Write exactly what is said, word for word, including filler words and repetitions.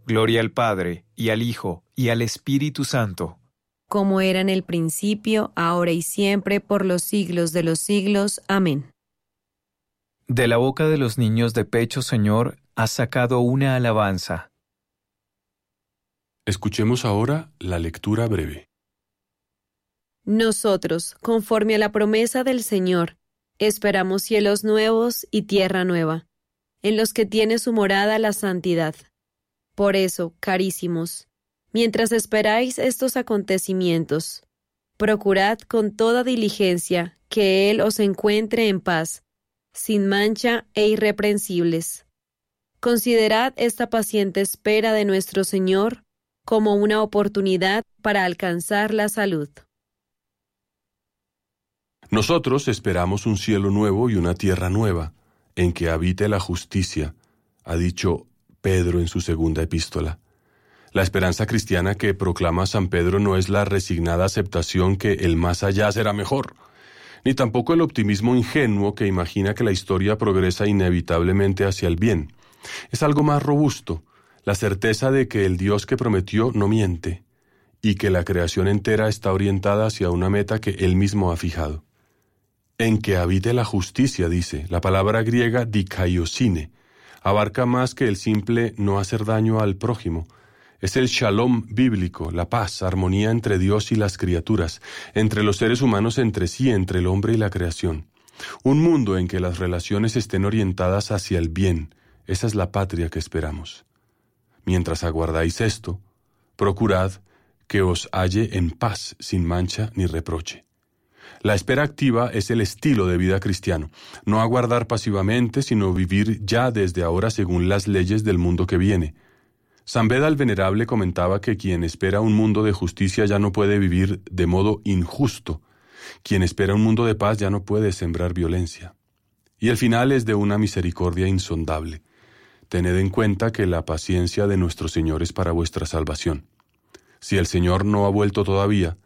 Gloria al Padre, y al Hijo, y al Espíritu Santo. Como era en el principio, ahora y siempre, por los siglos de los siglos. Amén. De la boca de los niños de pecho, Señor, has sacado una alabanza. Escuchemos ahora la lectura breve. Nosotros, conforme a la promesa del Señor, esperamos cielos nuevos y tierra nueva, en los que tiene su morada la santidad. Por eso, carísimos, mientras esperáis estos acontecimientos, procurad con toda diligencia que Él os encuentre en paz, sin mancha e irreprensibles. Considerad esta paciente espera de nuestro Señor como una oportunidad para alcanzar la salud. Nosotros esperamos un cielo nuevo y una tierra nueva, en que habite la justicia, ha dicho Pedro en su segunda epístola. La esperanza cristiana que proclama San Pedro no es la resignada aceptación que el más allá será mejor, ni tampoco el optimismo ingenuo que imagina que la historia progresa inevitablemente hacia el bien. Es algo más robusto, la certeza de que el Dios que prometió no miente, y que la creación entera está orientada hacia una meta que Él mismo ha fijado. En que habite la justicia, dice, la palabra griega dikaiosine, abarca más que el simple no hacer daño al prójimo. Es el shalom bíblico, la paz, armonía entre Dios y las criaturas, entre los seres humanos entre sí, entre el hombre y la creación. Un mundo en que las relaciones estén orientadas hacia el bien, esa es la patria que esperamos. Mientras aguardáis esto, procurad que os halle en paz, sin mancha ni reproche. La espera activa es el estilo de vida cristiano, no aguardar pasivamente, sino vivir ya desde ahora según las leyes del mundo que viene. San Beda el Venerable comentaba que quien espera un mundo de justicia ya no puede vivir de modo injusto. Quien espera un mundo de paz ya no puede sembrar violencia. Y el final es de una misericordia insondable. Tened en cuenta que la paciencia de nuestro Señor es para vuestra salvación. Si el Señor no ha vuelto todavía,